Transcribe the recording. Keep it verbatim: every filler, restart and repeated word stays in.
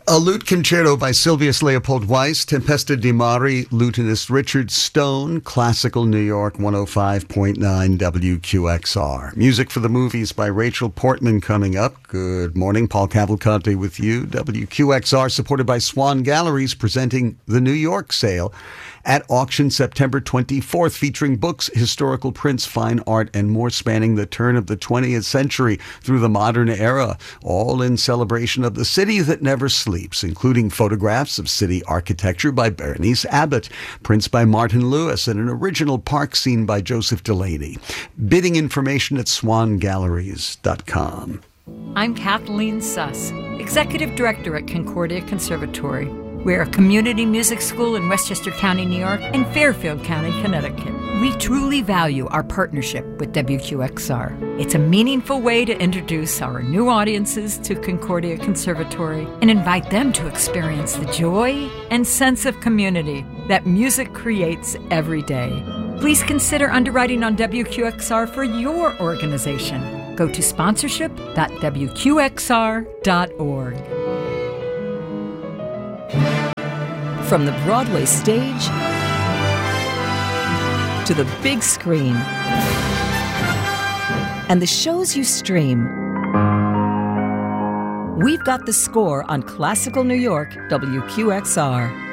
A lute concerto by Silvius Leopold Weiss, Tempesta di Mare, lutenist Richard Stone, Classical New York one oh five point nine W Q X R. Music for the Movies by Rachel Portman coming up. Good morning, Paul Cavalcante with you. W Q X R supported by Swan Galleries presenting the New York sale at auction September twenty-fourth, featuring books, historical prints, fine art, and more spanning the turn of the twentieth century through the modern era, all in celebration of the city that never sleeps, including photographs of city architecture by Berenice Abbott, prints by Martin Lewis, and an original park scene by Joseph Delaney. Bidding information at swan galleries dot com. I'm Kathleen Suss, Executive Director at Concordia Conservatory. We're a community music school in Westchester County, New York, and Fairfield County, Connecticut. We truly value our partnership with W Q X R. It's a meaningful way to introduce our new audiences to Concordia Conservatory and invite them to experience the joy and sense of community that music creates every day. Please consider underwriting on W Q X R for your organization. Go to sponsorship dot W Q X R dot org. From the Broadway stage to the big screen and the shows you stream, we've got the score on Classical New York W Q X R.